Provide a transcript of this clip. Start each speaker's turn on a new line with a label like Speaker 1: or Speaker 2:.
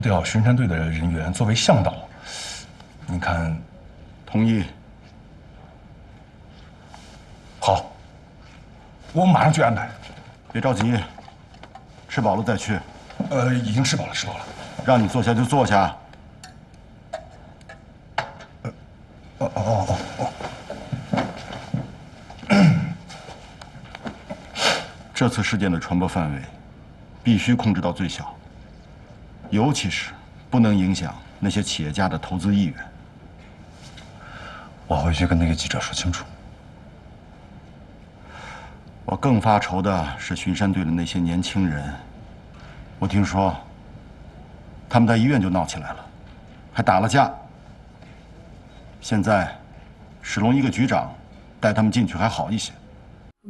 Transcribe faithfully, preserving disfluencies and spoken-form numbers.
Speaker 1: 调巡山队的人员作为向导，你看，
Speaker 2: 同意。
Speaker 1: 好，我马上去安排。
Speaker 2: 别着急，吃饱了再去。
Speaker 1: 呃，已经吃饱了，吃饱了。
Speaker 2: 让你坐下就坐下。
Speaker 1: 呃，哦哦哦哦。
Speaker 2: 这次事件的传播范围必须控制到最小，尤其是不能影响那些企业家的投资意愿。
Speaker 1: 我回去跟那个记者说清楚。
Speaker 2: 我更发愁的是巡山队的那些年轻人。我听说他们在医院就闹起来了，还打了架。现在史龙一个局长带他们进去还好一些。